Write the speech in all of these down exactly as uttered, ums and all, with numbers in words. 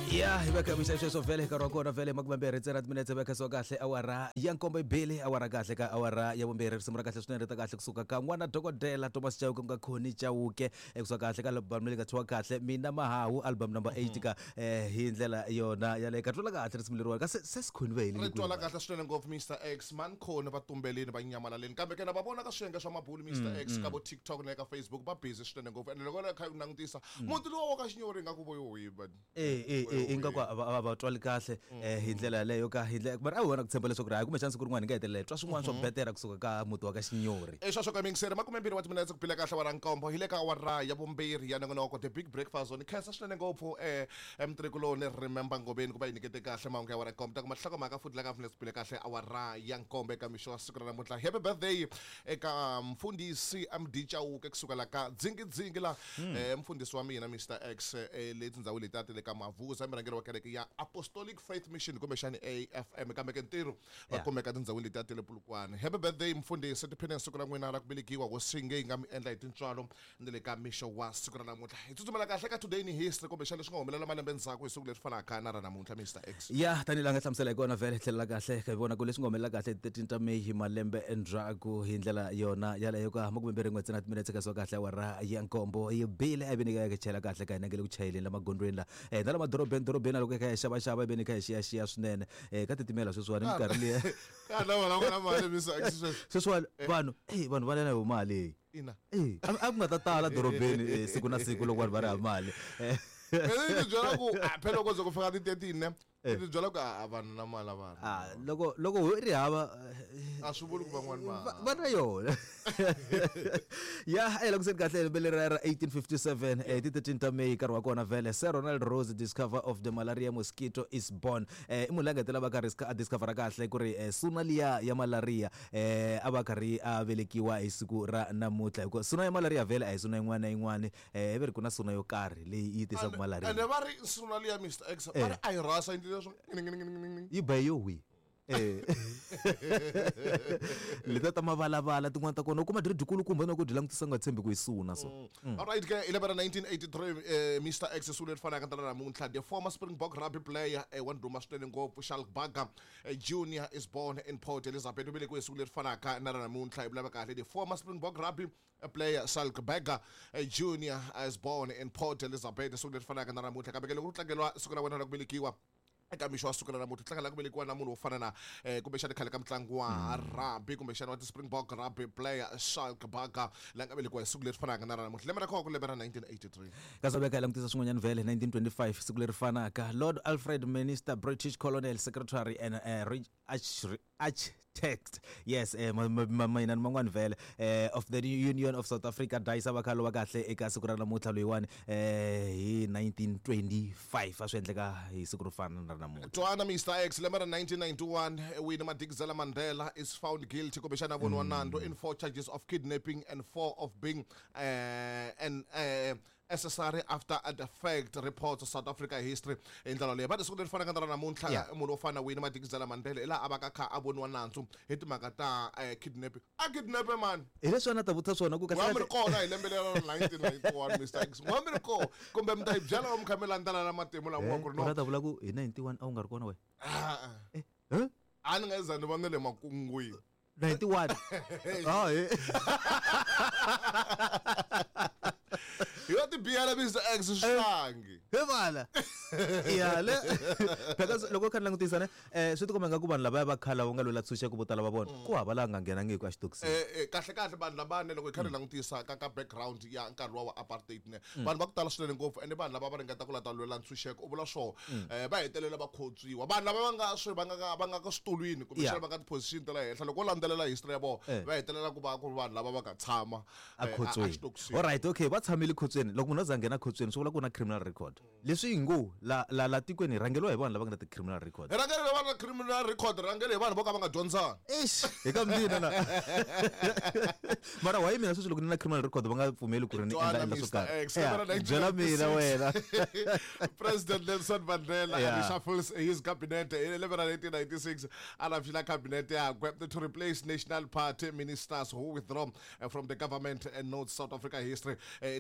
Yeah, ibeka mishesho vele ka rokona vele makubambere tsena minutes beka so kahle awara ya nkombo ibili awara kahle ka awara ya bombere simra kahle swinene ta kahle kusuka ka n'wana dokodela Thomas Chauke nga khoni Chauke ekusuka kahle ka album leyi nga thiwa kahle mina mahawu album number eight ka eh hi ndlela yona ya le ka tlola kahle risimileriwa ka sesikhoniveli ri tlola kahle swinene ngopfu Mister X man khona batumbeleni banyamalaleni kambe ke na babona ka swenge swa mabulu Mister X ka bo TikTok na ka Facebook ba busy swinene ngopfu and loko kha unangutisa muti lo wa ka xinyori nga ku boyo but eh eh inga kwa abatwali kahle eh hindlela leyo ka hindlela but awona kutshemba leswaku hayi kume chance ku rin'wana ngetelele twa swin'wana swo betera kusuka ka muti wa ka xinyori eh swaswo ka mingisere makumembiri wa timinetse ku phila kahle wa rankombo hile ka wa ya bombiri ya nongonoko the big breakfast on khensa swinene ngopfu eh emtrikulone remember ngobeni kuba inikete kahle maungu ya wa rankombo ta ku mahloko maka futhi la ka mfune siphile kahle awara ya nkombe ka misho siku ra mutla happy birthday eka mfundisi Amdi Chauke kusuka la ka dzingi dzingi la eh mfundisi wa mina Mister X eh leti ndzawu letati le ka Mavuza mrangeri wa kereke ya Apostolic Faith Mission kumbe shani A F M kambe ke ntiro va kumeka tindzawu leti atele Pulukwane happy birthday mfundisi tiphine siku ra n'wina ra ku velekiwa ku singe nga mi endla hi tintswalo ndele ka misho wa siku ra namuntlha hi tsutsumela kahle ka today ni history kumbe shani leswi nga humelela malembe ndzhaku hi siku leri fanaka na ra namuntlha Mister X ya tani la nga hlamusela ikona vele hlela kahle ka vona ku leswi nga humelela kahle thirteen ta May hi malembe endzhaku hi ndlela yona yala yo ka makumembere ngwetsi na timinetse ka so kahle wa ra ya nkombo yi bile abenika ka chela kahle ka inengele ku chayeleni la magondweni la eh ndala madorobeni dorobeni loko ka xava xava beni ka xiya xiya swinene eh ka titimela sweswiwani minkarhi leyi kana wona wona mali Mister X sweswiwani vanhu eh vanhu va lena hi mali ina eh a ku nga ta tala dorobeni siku na siku loko vanhu va ri ha mali eh eh byela ku phela ko zo ku fika ti thirteen ne ti byela ku vanhu na mali vanhu ah loko loko ho ri hava a swi vuli ku van'wana va va na yona ya ela kuseni kahle bele ra eighteen fifty-seven eh thirteen ta May karwa kona vele Sir Ronald Rose discover of the malaria mosquito is born eh imulangetela ba ka riska a discover kahle ku ri suna liya ya malaria eh abakari a velekiwa hi siku ra namuntlha hikuva suna ya malaria vele a hi suna yin'wana yin'wana eh veri kuna suna yo karhi leyi yi tisa ku malaria and va ri suna liya Mister X va ri a rasa into leswo yi bayo wi eh letata mavala vala tin'wana ta kona kuma diridi kulu kumbe no ku dilangutisa nga tshembi ku isuna so all right ke eleven nineteen eighty-three eh Mister X sule fana ka tana namuntlha the former Springbok rugby player eh one duma swinene ngopfu Schalk Burger Junior is born in Port Elizabeth ubele ku sule fana ka na namuntlha ibulaba kahle the former Springbok rugby player Schalk Burger Junior is born in Port Elizabeth sule fana ka na namuntlha ka bekele ku tlangelwa siku ra wena ra ku velekiwa eka misho wasukela namuntlha tlangela ku velekiwa na munhu wo fana na eh kumbe xana khale ka mutlangi wa rugby kumbe xana wa Springbok rugby player Schalk Burger la nga velekiwa hi siku leri fanaka na namuntlha lembe ra kona ku lembe ra nineteen eighty-three kasabeka langutisa swin'wanyana vele nineteen twenty-five siku leri fanaka Lord Alfred Minister British Colonial Secretary and uh, architect yes eh mayina man'wana vele eh of the Union of South Africa dies abakhalo wa kahle eka siku ra namuntlha loyiwani eh hi nineteen twenty-five aswendleka hi siku ro fana Twana Mister X lembe ra nineteen ninety-one Winnie Madikizela Mandela is found guilty kumbe xana vonwa nando in four charges of kidnapping and four of being uh, and uh, accessory after the fact reports of South Africa history indlela leyi ba siku leri fanaka na namuntlha munhu wo fana Winnie Madikizela Mandela ela abaka kha abonwa nandzu hi timhaka ta kidnapping a kidnap man hi leswi ana ta vutisa swona ku ka wa mi kona hi lembe ra nineteen ninety-one Mister X wa mi ko kumbe mi ta hi byela wa mkhamela ndala la matimu la ngwa ku no ra ta vula ku hi ninety-one a u nga ri kona we eh eh a ni nga zani va nele makungwini ninety-one ah eh yo ti biyela Mister X shangi he bala ya le because loko kha langutisa ne eh swi tikomba nga ku vanhu lava va khala va nga lwela tshunxa ku botala va vona ku hava la nga nghena ngiki a xitokisini eh kahle kahle vanhu lavane loko hi kha langutisa ka ka background ya nkarhi wa apartheid ne vanhu va ku tala swinene ngopfu ende vanhu lava va ringeta ku lata lwela ntshunxeko u vula swo eh va hetelela va khotsiwa vanhu lava va nga swi va nga va nga ka switulwini kumbe xana va nga position ta la henhla loko landzelela history ya vo va hetelela ku va ku vanhu lava va ka tshama a khotsweni all right okay va tshamile khotsweni loko munhu a zangena khotsweni swi vula ku na criminal record leswi ngo la la la tikweni rangeliwa hi vanhu lava nga na ti criminal record rangeliwa hi vanhu na criminal record rangeliwa hi vanhu vo ka va nga dyondzanga eish eka mina na mara why mina sweswi loko ni na criminal record va nga pfumeli ku ri ni endla endla swo karhi byela mina wena President Nelson Mandela yeah. reshuffles his cabinet in eleven nineteen ninety-six alafila cabinet yakhe to replace National Party ministers who withdraw uh, from the government and notes South Africa history indlela leyi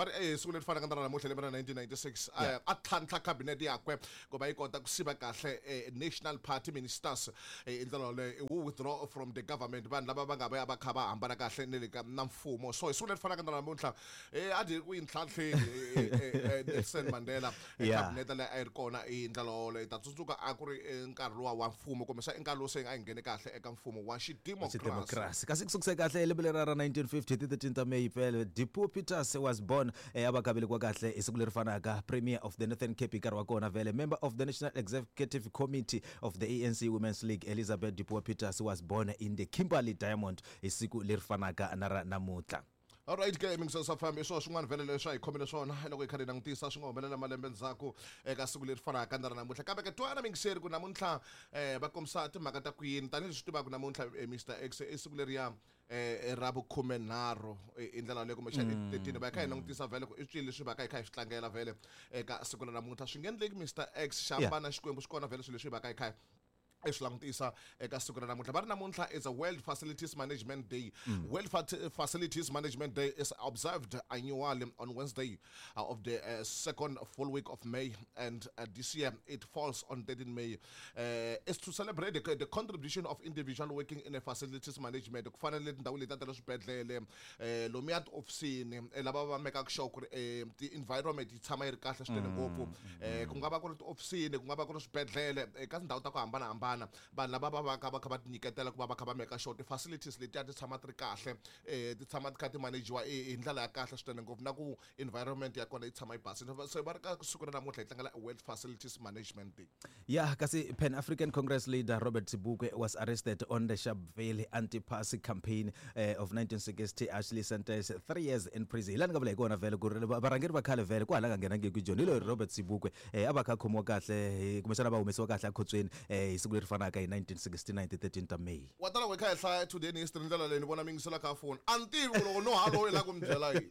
va ri eh siku leri fanaka na namuntlha lembe ra nineteen ninety-six Yeah. a tlhantlha cabinet yakwe ngoba yi kota ku siva kahle eh, national party ministers eh, i ndlela leyo who withdraw from the government vanhu lava va nga va ya va kha va hambana kahle ni le ka na mfumo so hi siku leri fanaka na namuntlha eh a dyi ku yi ntlhantlheni Nelson Mandela eh, Yeah. cabinet leyi a yi ri kona hi ndlela leyo ta tsundzuka a ku ri eh, nkarhi luwa wa mfumo kumbe sa i nkarhi lowu se a yi nghene kahle eka mfumo wa xidemokirasi xidemokirasi kasi kusukise kahle hi lembe lera ra nineteen fifty ti thirteen ta May pele Dipuo Peters was born eh, a va kavelekiwa kahle hi siku leri fanaka premier of the Northern Cape nkarhi wa kona vele member of the National Executive Committee of the A N C Women's League Elizabeth Dipuo Peters was born in the Kimberley Diamond hi siku leri fanaka na ra namutla. Alright ke mingso sa family so swin'wana vele leswi hi khomile swona loko hi khari langutisa swi nga humelela malembe ndzhaku eka siku leri fanaka na ra namuntlha kambe ke twana mingiseri ku namuntlha eh va komisa timhaka ta ku yini tanihileswi swi tivaka namuntlha eh, Mister X i siku leri ya eh ra vukhumenharhu i ndlela leyo kumbexana thirteen va kha hi langutisa vele ku i swilo leswi va kha hi kha hi swi tlangela vele eka siku ra namuntlha swi ngendleki Mister X xambana xikwembu swi kona vele swilo leswi va kha hi kha esilangutisa eka siku ra namuntlha va ri namuntlha is a World Facilities Management Day. World Fa- Facilities Management Day is observed annually on Wednesday uh, of the uh, second full week of May, and uh, this year it falls on thirteen May. Uh, it's to celebrate the, the contribution of individual working in a facilities management kufanele tindhawu leti ta le swibedhlele eh lomu ya tiofisini eh, lava va mekaka sure ku ri eh, the environment yi tshama yi ri kahle swinene ngopfu eh ku nga va ku ri tiofisini ku nga va ku ri swibedhlele eh, ka tindhawu ta ku hambanahambana vanhu lava va va kha va kha va tinyiketela ku va va kha va meka sure ti-facilities letiya ti tshama ti ri kahle eh ti tshama ti kha ti managiwa hi ndlela ya kahle swinene ngopfu na ku environment ya kona yi tshama yi basile so va ri ka siku ra namuntlha hi tlangela World Facilities Management Day. Yeah, kasi Pan-African Congress leader Robert Sobukwe was arrested on the Sharpeville anti-pass campaign uh, of nineteen sixty, actually sentenced three years in prison. Ilani ka vula hi kona vele ku ri varhangeri va khale vele ku hala nga nghenangi ku joni hilo Robert Sobukwe eh, a va kha khomiwa kahle kumbexana va humesiwa kahle ekhotsweni eh, hi siku leri fanaka hi nineteen sixty-nine ti thirteen ta May. Wa tala we kha hi hlaya today ni history ndlela leyi ni vona mingisela ka foni a ni tivi loko no halo la ku mi byela yi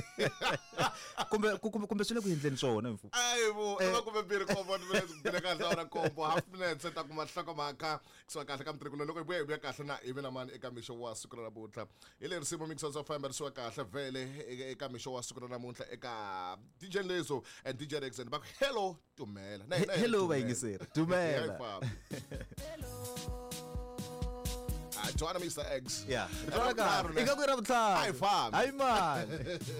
kumbe kumbe kumbe swi le ku endleni swona mfu. ayivo eva kumbe mbirhi kombo ni vele ku bile kahle ra kombo half minute se ta kuma hloko maka kusuka kahle ka mitirikulo loko hi vuya hi vuya kahle na ivi na mani eka mixo wa siku ra namuntlha hi le risimu mixers of fire risiwa kahle vele eka mixo wa siku ra namuntlha eka D J Lezo and D J Rex and back hello Tumela Hello vayingiseri Tumela. Joanna Mister X. Yeah. Ika ku ra vutlhari. Hayi fam. Hayi man.